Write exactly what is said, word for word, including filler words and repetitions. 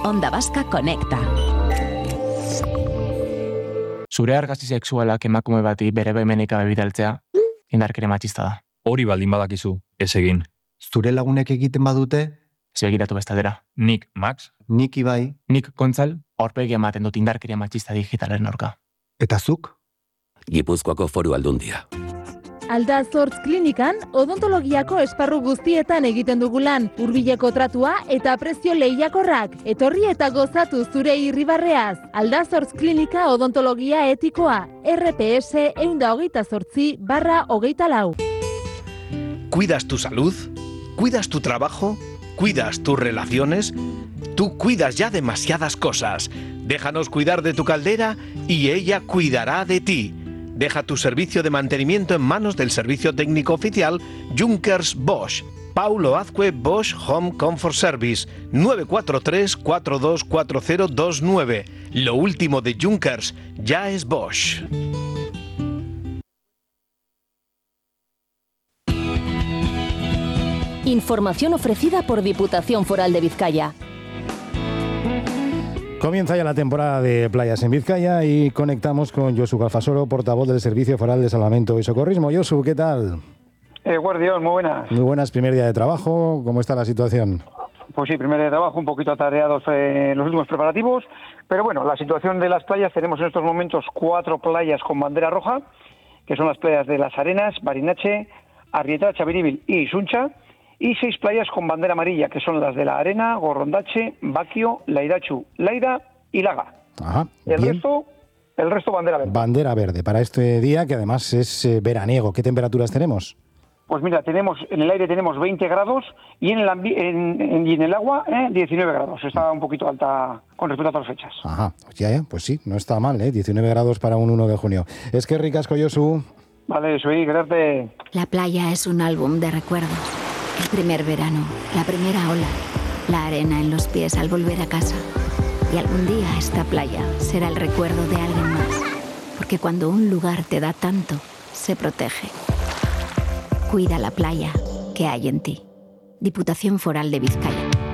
Onda Vasca Conecta. Zure argazki sexualak emakume bati bere baimenik gabe bidaltzea, indarkeria matxista da. Hori baldin badakizu, ez egin. Zure lagunek egiten badute? Ez begiratu bestaldera. Nik, Max? Nik Ibai? Nik, Gontzal, aurpegi ematen dut indarkeria matxista digitalen aurka. Eta zuk? Gipuzkoako Foru Aldundia. Aldazortz klinikan odontologiako esparru guztietan egiten dugu lan, hurbileko tratua eta prezio lehiakorrak. Etorri eta gozatu zure irribarreaz. Aldazortz klinika odontologia etikoa, R P S ehun hogeita zortzi barra hogeita lau. ¿Cuidas tu salud? ¿Cuidas tu trabajo? ¿Cuidas tus relaciones? Tú cuidas ya demasiadas cosas. Déjanos cuidar de tu caldera y ella cuidará de ti. Deja tu servicio de mantenimiento en manos del servicio técnico oficial Junkers Bosch. Paulo Azcue Bosch Home Comfort Service nueve cuatro tres, cuatro dos cuatro cero dos nueve. Lo último de Junkers ya es Bosch. Información ofrecida por Diputación Foral de Vizcaya. Comienza ya la temporada de playas en Vizcaya y conectamos con Josu Calfasoro, portavoz del Servicio Foral de Salvamento y Socorrismo. Josu, ¿qué tal? Eh, Guardión, muy buenas. Muy buenas, primer día de trabajo. ¿Cómo está la situación? Pues sí, primer día de trabajo, un poquito atareados en eh, los últimos preparativos. Pero bueno, la situación de las playas, tenemos en estos momentos cuatro playas con bandera roja, que son las playas de Las Arenas, Barinache, Arrieta, Chabiribil y Suncha. Y seis playas con bandera amarilla, que son las de La Arena, Gorrondache, Baquio, Laidachu, Laida y Laga. Ajá, el bien. resto, el resto bandera verde. Bandera verde para este día, que además es eh, veraniego. ¿Qué temperaturas tenemos? Pues mira, tenemos en el aire tenemos veinte grados y en el, ambi- en, en, y en el agua eh, diecinueve grados. Está un poquito alta con respecto a otras fechas. Ajá, ya, ya, pues sí, no está mal, ¿eh? diecinueve grados para un uno de junio. Es que ricasco, Josu. Vale, soy, gracias. La playa es un álbum de recuerdos. El primer verano, la primera ola, la arena en los pies al volver a casa. Y algún día esta playa será el recuerdo de alguien más. Porque cuando un lugar te da tanto, se protege. Cuida la playa que hay en ti. Diputación Foral de Vizcaya.